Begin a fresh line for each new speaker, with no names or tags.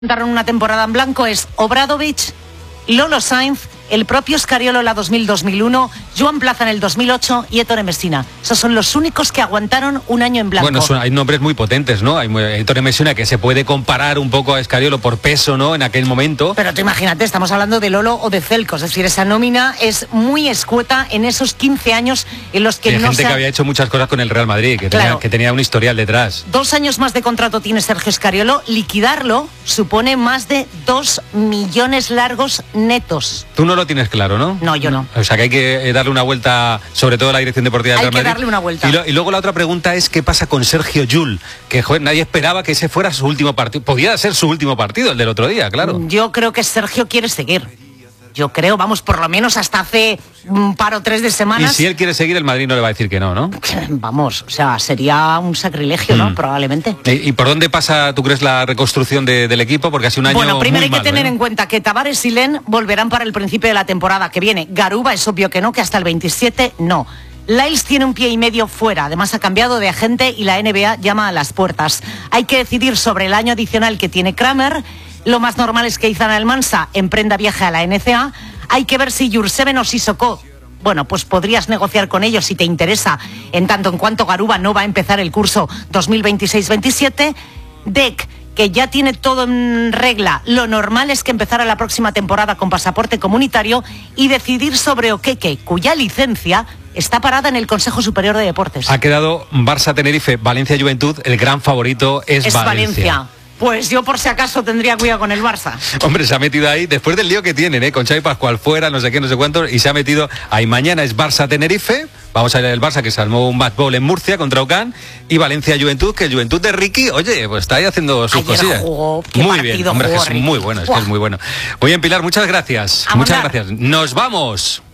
Daron una temporada en blanco es Obradović, Lolo Sainz, el propio Scariolo en la 2000-2001, Joan Plaza en el 2008 y Ettore Messina. Esos son los únicos que aguantaron un año en blanco.
Bueno, hay nombres muy potentes, ¿no? Hay Ettore Messina, que se puede comparar un poco a Scariolo por peso, ¿no? En aquel momento.
Pero tú imagínate, estamos hablando de Lolo o de Zelko, es decir, esa nómina es muy escueta en esos 15 años en los que
hay gente que había hecho muchas cosas con el Real Madrid, que tenía un historial detrás.
2 años más de contrato tiene Sergio Scariolo. Liquidarlo supone más de 2 millones largos netos.
Tú no lo tienes claro, ¿no?
No, yo no.
O sea, que hay que darle una vuelta, sobre todo a la dirección deportiva del Real Madrid.
Hay que darle una vuelta.
Y luego la otra pregunta es, ¿qué pasa con Sergio Llull? Que, joder, nadie esperaba que ese fuera su último partido. Podía ser su último partido, el del otro día, claro.
Yo creo que Sergio quiere seguir. Yo creo, vamos, por lo menos hasta hace un par o 3 de semanas.
Y si él quiere seguir, el Madrid no le va a decir que no, ¿no?
Vamos, o sea, sería un sacrilegio, ¿no? Probablemente.
¿Y por dónde pasa, tú crees, la reconstrucción del equipo? Porque hace un año
Bueno, primero
muy
hay que
malo,
tener en cuenta que Tavares y Len volverán para el principio de la temporada que viene. Garuba es obvio que no, que hasta el 27 no. Lyles tiene un pie y medio fuera, además ha cambiado de agente y la NBA llama a las puertas. Hay que decidir sobre el año adicional que tiene Kramer. Lo más normal es que Izan Almansa emprenda viaje a la NCAA. Hay que ver si Jurseven o Sissoko, bueno, pues podrías negociar con ellos si te interesa, en tanto en cuanto Garuba no va a empezar el curso 2026-27. Dec, que ya tiene todo en regla, lo normal es que empezara la próxima temporada con pasaporte comunitario, y decidir sobre Okeke, cuya licencia está parada en el Consejo Superior de Deportes.
Ha quedado Barça-Tenerife, Valencia-Juventud, el gran favorito es Valencia.
Pues yo por si acaso tendría cuidado con el Barça.
Hombre, se ha metido ahí, después del lío que tienen, con Xavi Pascual fuera, no sé qué, no sé cuánto, y se ha metido ahí. Mañana es Barça-Tenerife, vamos a ir al Barça, que se armó un match ball en Murcia contra Ocán, y Valencia-Juventud, que el Juventud de Ricky, oye, pues está ahí haciendo sus cosillas.
Muy bien,
hombre, es muy bueno, es que es muy bueno. Muy bien, Pilar, muchas gracias. Muchas gracias. Nos vamos.